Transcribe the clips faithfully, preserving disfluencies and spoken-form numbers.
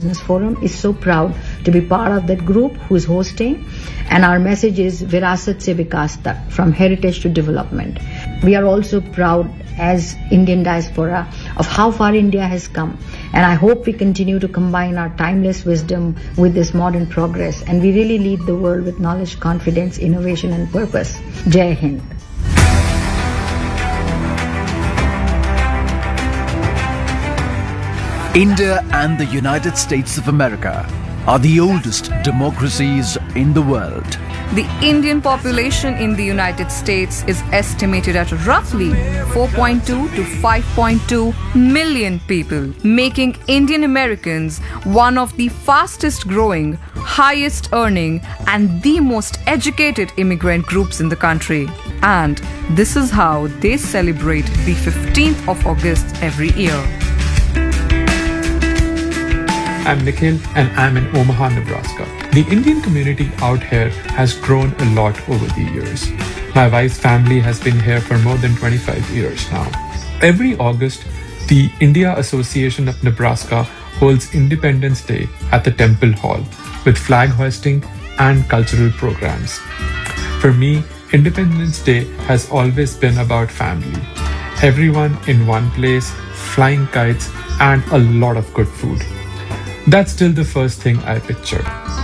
Business Forum is so proud to be part of that group who is hosting. And our message is Virasat se Vikas tak, from heritage to development. We are also proud as Indian diaspora of how far India has come. And I hope we continue to combine our timeless wisdom with this modern progress. And we really lead the world with knowledge, confidence, innovation and purpose. Jai Hind. India and the United States of America are the oldest democracies in the world. The Indian population in the United States is estimated at roughly four point two to five point two million people, making Indian Americans one of the fastest growing, highest earning, and the most educated immigrant groups in the country. And this is how they celebrate the fifteenth of August every year. I'm Nikhil and I'm in Omaha, Nebraska. The Indian community out here has grown a lot over the years. My wife's family has been here for more than twenty-five years now. Every August, the India Association of Nebraska holds Independence Day at the Temple Hall with flag hoisting and cultural programs. For me, Independence Day has always been about family. Everyone in one place, flying kites, and a lot of good food. That's still the first thing I picture.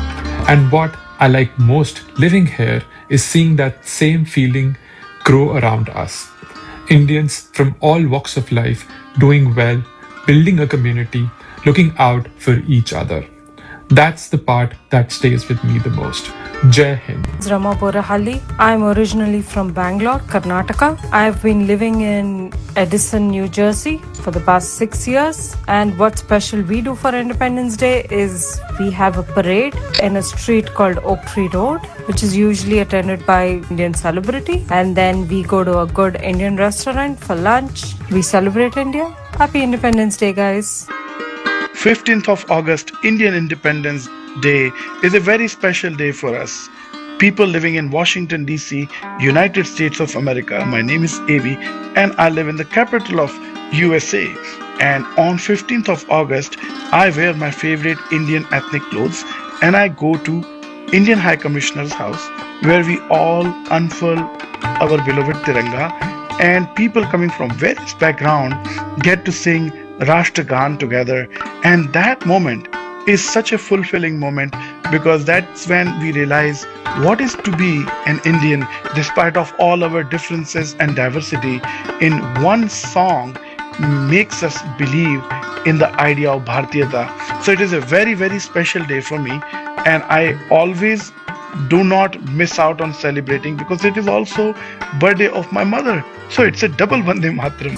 And what I like most living here is seeing that same feeling grow around us. Indians from all walks of life doing well, building a community, looking out for each other. That's the part that stays with me the most. Jai Hind. Rama Borahalli. I'm originally from Bangalore, Karnataka. I've been living in Edison, New Jersey for the past six years. And what's special we do for Independence Day is we have a parade in a street called Oak Tree Road, which is usually attended by Indian celebrity. And then we go to a good Indian restaurant for lunch. We celebrate India. Happy Independence Day, guys. fifteenth of August, Indian Independence Day, is a very special day for us. People living in Washington, D C, United States of America. My name is Avi and I live in the capital of U S A. And on fifteenth of August, I wear my favorite Indian ethnic clothes and I go to Indian High Commissioner's house where we all unfurl our beloved Tiranga and people coming from various backgrounds get to sing Rashtragan together. And that moment is such a fulfilling moment because that's when we realize what is to be an Indian despite of all our differences and diversity. In one song makes us believe in the idea of Bharatiyata. So it is a very very special day for me and I always do not miss out on celebrating because it is also birthday of my mother. So it's a double Vande Mataram.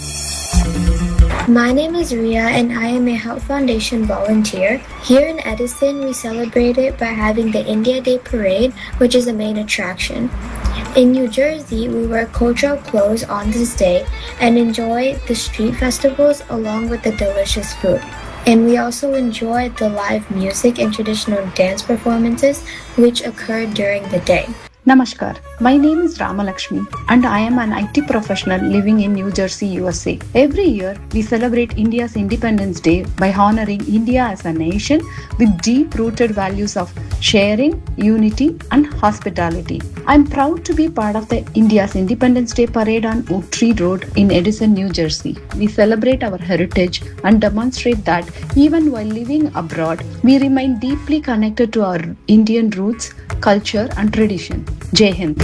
My name is Ria and I am a Health Foundation volunteer. Here in Edison, we celebrate it by having the India Day Parade, which is the main attraction. In New Jersey, we wear cultural clothes on this day and enjoy the street festivals along with the delicious food. And we also enjoy the live music and traditional dance performances which occur during the day. Namaskar. My name is Ramalakshmi and I am an I T professional living in New Jersey, U S A. Every year, we celebrate India's Independence Day by honoring India as a nation with deep-rooted values of sharing, unity, and hospitality. I'm proud to be part of the India's Independence Day Parade on Oak Tree Road in Edison, New Jersey. We celebrate our heritage and demonstrate that even while living abroad, we remain deeply connected to our Indian roots, culture, and tradition. Jai Hind.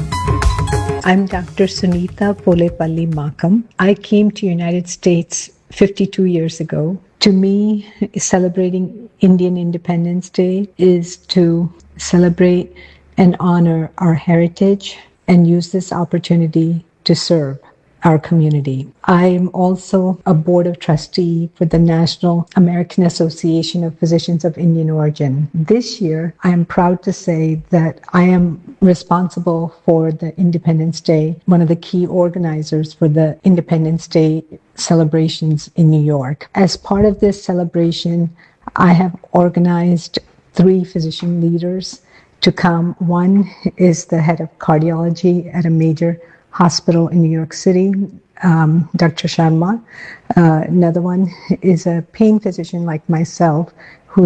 I'm Doctor Sunita Polepalli Makam. I came to United States fifty-two years ago. To me, celebrating Indian Independence Day is to celebrate and honor our heritage and use this opportunity to serve our community. I'm also a board of trustee for the National American Association of Physicians of Indian Origin. This year, I am proud to say that I am responsible for the Independence Day, one of the key organizers for the Independence Day celebrations in New York. As part of this celebration, I have organized three physician leaders to come. One is the head of cardiology at a major hospital in New York City, um, Doctor Sharma. Uh, another one is a pain physician like myself